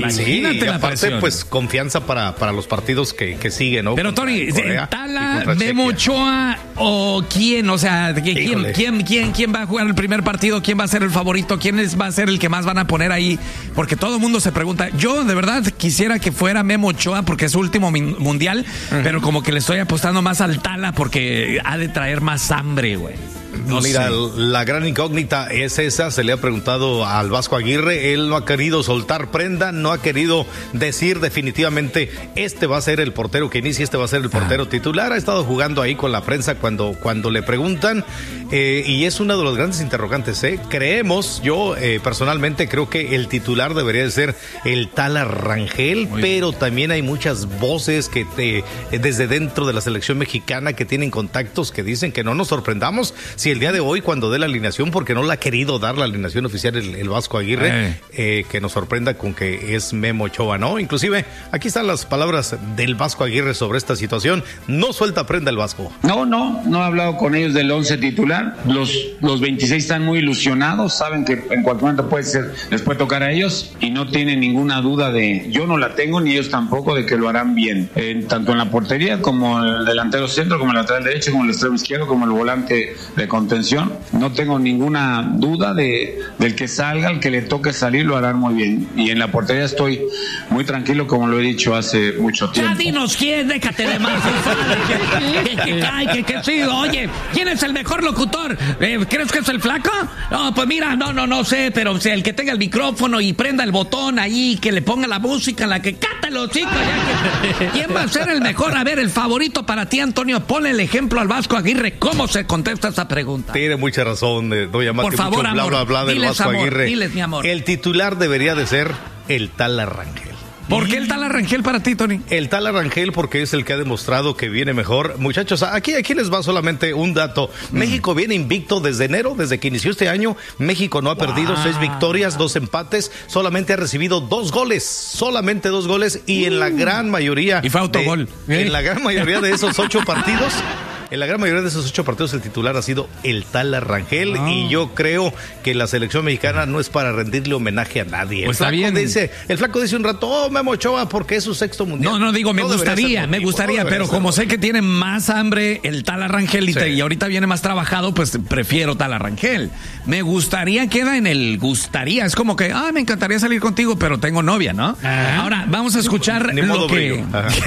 Imagínate y la aparte, presión. pues, confianza para los partidos que siguen, ¿no? Pero, Tony, Corea ¿Tala, Memo Ochoa o quién? O sea, ¿quién va a jugar el primer partido? ¿Quién va a ser el favorito? ¿Quién va a ser el que más van a poner ahí? Porque todo el mundo se pregunta. Yo, de verdad, quisiera que fuera Memo Ochoa porque es su último mundial, pero como que le estoy apostando más al Tala porque ha de traer más hambre, güey. No, mira, la gran incógnita es esa. Se le ha preguntado al Vasco Aguirre, él no ha querido soltar prenda, no ha querido decir definitivamente este va a ser el portero que inicia, este va a ser el portero titular. Ha estado jugando ahí con la prensa cuando le preguntan, y es uno de los grandes interrogantes. Creemos, yo personalmente creo que el titular debería de ser el Tala Rangel, pero también hay muchas voces que desde dentro de la selección mexicana que tienen contactos que dicen que no nos sorprendamos si el día de hoy, cuando dé la alineación, porque no la ha querido dar la alineación oficial el Vasco Aguirre, que nos sorprenda con que es Memo Ochoa, ¿no? Inclusive, aquí están las palabras del Vasco Aguirre sobre esta situación. No suelta prenda el Vasco. No he hablado con ellos del 11 titular. Los 26 están muy ilusionados, saben que en cualquier momento les puede tocar a ellos y no tienen ninguna duda yo no la tengo, ni ellos tampoco, de que lo harán bien. Tanto en la portería, como el delantero centro, como el lateral derecho, como el extremo izquierdo, como el volante de contención. No tengo ninguna duda del que salga, el que le toque salir, lo harán muy bien. Y en la portería estoy muy tranquilo, como lo he dicho hace mucho tiempo. Ya dinos quién, déjate de más. que sí, oye, ¿quién es el mejor locutor? ¿Crees que es el Flaco? No, pues mira, no sé, pero o sea, el que tenga el micrófono y prenda el botón ahí, que le ponga la música, la que cátalo, chicos. ¿Quién va a ser el mejor? A ver, el favorito para ti, Antonio, ponle el ejemplo al Vasco Aguirre. ¿Cómo se contesta esa pregunta? Tiene mucha razón, doña Mati. Por favor, mucho bla, bla, del diles, Vasco amor, Aguirre. diles, mi amor. El titular debería de ser el Tala Rangel. ¿Por qué el Tala Rangel para ti, Tony? El Tala Rangel porque es el que ha demostrado que viene mejor. Muchachos, aquí les va solamente un dato. México viene invicto desde enero, desde que inició este año. México no ha perdido 6 victorias, 2 empates, solamente ha recibido 2 goles, solamente 2 goles, y en la gran mayoría... Y fue autogol. En la gran mayoría de esos 8 partidos... En la gran mayoría de esos 8 partidos el titular ha sido el Tala Rangel, y yo creo que la selección mexicana no es para rendirle homenaje a nadie. Pues el Flaco dice un rato, Memo Ochoa, porque es su 6º mundial. No, digo, me gustaría, pero como sé que tiene más hambre el Tala Rangel y ahorita viene más trabajado, pues prefiero Tala Rangel. Me gustaría, queda en el gustaría, es como que, me encantaría salir contigo, pero tengo novia, ¿no? Ahora, vamos a escuchar lo que...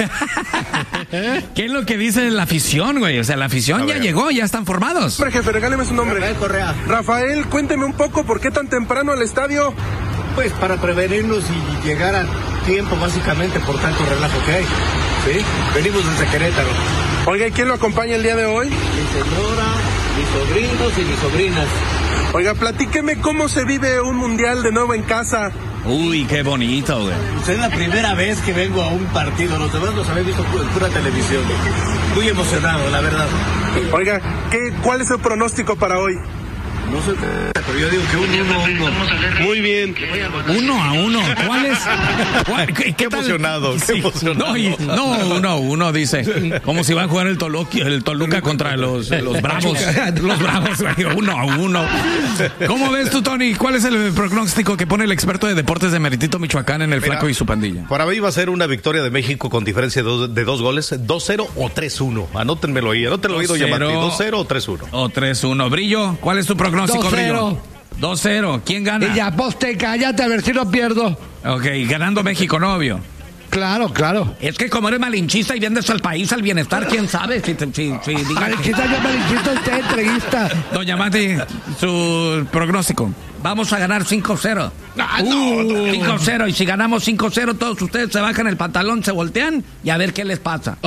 ¿Qué es lo que dice la afición, güey? O sea, la afición ya llegó, ya están formados. Jefe, regáleme su nombre. Rafael Correa. Rafael, cuénteme un poco, ¿por qué tan temprano al estadio? Pues para prevenirnos y llegar a tiempo, básicamente, por tanto relajo que hay. ¿Sí? Venimos desde Querétaro. Oiga, ¿y quién lo acompaña el día de hoy? Mi señora, mis sobrinos y mis sobrinas. Oiga, platíqueme cómo se vive un mundial de nuevo en casa. Uy, qué bonito, güey. Pues es la primera vez que vengo a un partido. Los demás los había visto en pura televisión. Muy emocionado, la verdad. Oiga, ¿cuál es el pronóstico para hoy? No sé, pero yo digo que 1-1. Muy bien. 1-1. ¿Cuál es? Qué emocionado, qué emocionado. No, 1-1 dice. Como si va a jugar el Toluca contra los Bravos. Los Bravos, 1-1. ¿Cómo ves tú, Tony? ¿Cuál es el pronóstico que pone el experto de deportes de Meritito Michoacán en el Flaco y su pandilla? Para mí va a ser una victoria de México con diferencia de 2 goles, 2-0 o 3-1. Anótenmelo ahí, doña Mati, 2-0 o 3-1. O 3-1. Brillo, ¿cuál es tu pronóstico? 2-0. 2-0. ¿Quién gana? Y ya, poste, cállate a ver si no pierdo. Ok, ganando México, ¿no, obvio? Claro. Es que como eres malinchista y vienes al país, al bienestar, ¿quién sabe? Malinchista, yo malinchista, usted entrevista. Doña Mati, su pronóstico. Vamos a ganar 5-0. 5-0. Y si ganamos 5-0, todos ustedes se bajan el pantalón, se voltean y a ver qué les pasa.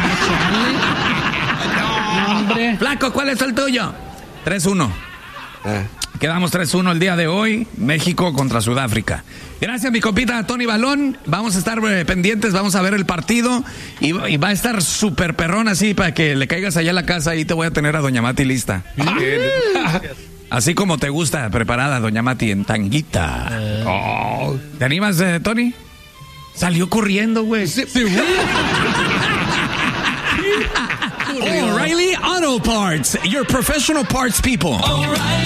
Hombre. Flaco, ¿cuál es el tuyo? 3-1. Quedamos 3-1 el día de hoy. México contra Sudáfrica. Gracias, mi compita Tony Balón. Vamos a estar pendientes, vamos a ver el partido. Y va a estar súper perrón así para que le caigas allá a la casa. Ahí te voy a tener a doña Mati lista. Así como te gusta, preparada, doña Mati, en tanguita. ¿Te animas, Tony? Salió corriendo, güey. Sí. O'Reilly Auto Parts, your professional parts people.